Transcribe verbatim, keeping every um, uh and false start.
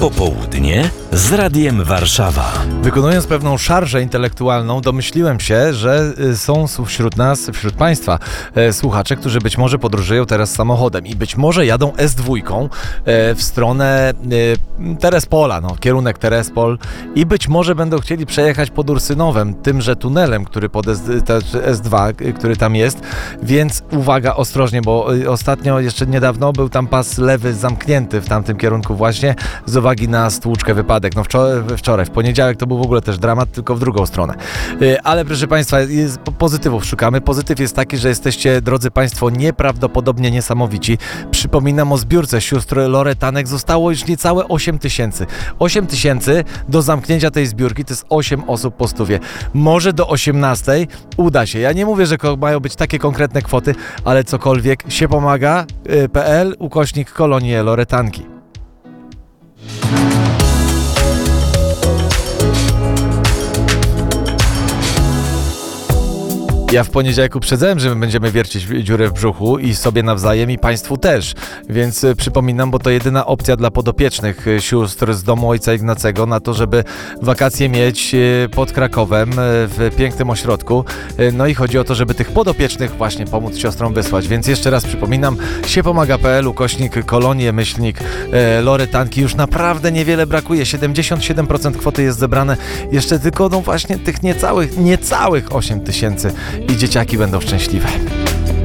Popołudnie z Radiem Warszawa. Wykonując pewną szarżę intelektualną, domyśliłem się, że są wśród nas, wśród Państwa słuchacze, którzy być może podróżują teraz samochodem i być może jadą es dwa w stronę Terespola, no, kierunek Terespol, i być może będą chcieli przejechać pod Ursynowem, tymże tunelem, który pod es dwa, który tam jest, więc uwaga, ostrożnie, bo ostatnio, jeszcze niedawno był tam pas lewy zamknięty w tamtym kierunku właśnie z uwagi na stłuczkę, wypadek. No wczoraj, wczoraj, w poniedziałek to był w ogóle też dramat, tylko w drugą stronę. Ale proszę Państwa, jest, pozytywów szukamy. Pozytyw jest taki, że jesteście, drodzy Państwo, nieprawdopodobnie niesamowici. Przypominam o zbiórce sióstr Loretanek. Zostało już niecałe osiem tysięcy. osiem tysięcy do zamknięcia tej zbiórki to jest osiem osób po stówie. Może do osiemnastej uda się. Ja nie mówię, że mają być takie konkretne kwoty, ale cokolwiek się pomaga. .pl ukośnik kolonie Loretanki. Ja w poniedziałek uprzedzałem, że my będziemy wiercić dziurę w brzuchu i sobie nawzajem, i Państwu też. Więc przypominam, bo to jedyna opcja dla podopiecznych sióstr z domu ojca Ignacego na to, żeby wakacje mieć pod Krakowem w pięknym ośrodku. No i chodzi o to, żeby tych podopiecznych właśnie pomóc siostrom wysłać. Więc jeszcze raz przypominam, siepomaga.pl, ukośnik kolonie, myślnik Loretanki. Już naprawdę niewiele brakuje. siedemdziesiąt siedem procent kwoty jest zebrane. Jeszcze tylko no właśnie tych niecałych, niecałych osiem tysięcy. I dzieciaki będą szczęśliwe.